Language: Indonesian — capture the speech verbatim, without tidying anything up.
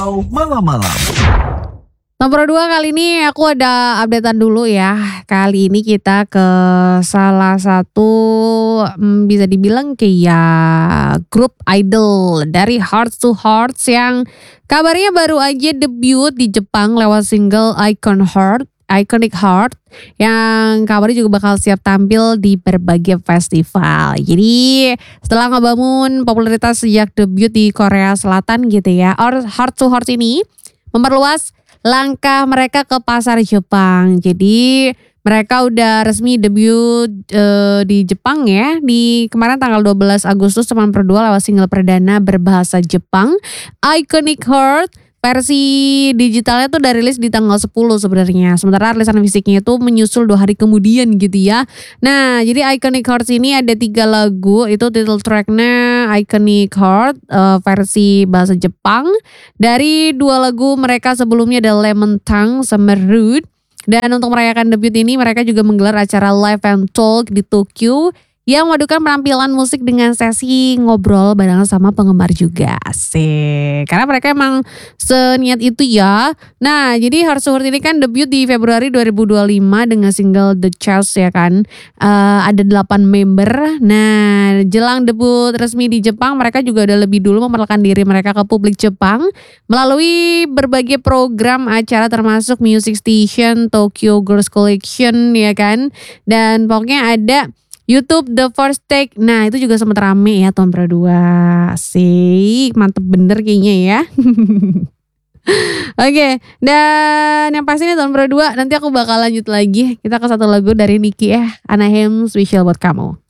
Malam-malam. Nomor dua kali ini aku ada updatean dulu ya. Kali ini kita ke salah satu hmm, bisa dibilang kayak grup idol dari Hearts to Hearts yang kabarnya baru aja debut di Jepang lewat single Icon Heart. Iconic Heart yang kabarnya juga bakal siap tampil di berbagai festival. Jadi setelah ngebangun popularitas sejak debut di Korea Selatan gitu ya, Heart to Heart ini memperluas langkah mereka ke pasar Jepang. Jadi mereka udah resmi debut uh, di Jepang ya. Di kemarin tanggal dua belas Agustus teman berdua lewat single perdana berbahasa Jepang Iconic Heart. Versi digitalnya tuh udah rilis di tanggal sepuluh sebenarnya. Sementara rilisan fisiknya itu menyusul dua hari kemudian gitu ya. Nah jadi Iconic Hearts ini ada tiga lagu. Itu title tracknya Iconic Heart uh, versi bahasa Jepang. Dari dua lagu mereka sebelumnya ada Lemon Tongue sama Rude. Dan untuk merayakan debut ini mereka juga menggelar acara live and talk di Tokyo yang memadukan penampilan musik dengan sesi ngobrol bareng sama penggemar juga. Asik. Karena mereka emang seniat itu ya. Nah jadi Hearts to Heart ini kan debut di Februari dua ribu dua puluh lima dengan single The Chance ya kan. Uh, ada delapan member. Nah jelang debut resmi di Jepang mereka juga udah lebih dulu memperkenalkan diri mereka ke publik Jepang. Melalui berbagai program acara termasuk Music Station, Tokyo Girls Collection ya kan. Dan pokoknya ada YouTube The First Take. Nah itu juga sempat rame ya tahun berdua. Asik, mantep bener kayaknya ya. Oke, okay, dan yang pasti ini tahun berdua nanti aku bakal lanjut lagi. Kita ke satu lagu dari Niki ya, Anaheim Special buat kamu.